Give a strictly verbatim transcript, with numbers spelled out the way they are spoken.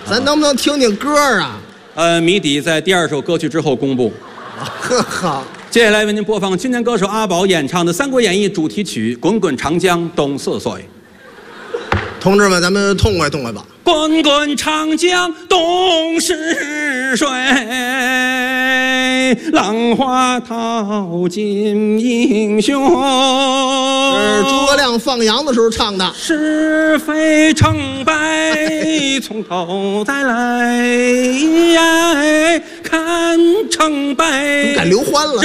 咱能不能听听歌啊？ 呃，谜底在第二首歌曲之后公布。 呵好， 接下来为您播放青年歌手阿宝演唱的《三国演义》主题曲《滚滚长江东逝水》。 同志们，咱们痛快痛快吧！ 滚滚长江东逝水，浪花淘尽英雄。 是诸葛亮放羊的时候唱的。 是非成败从头再来，看成败。 改刘欢了。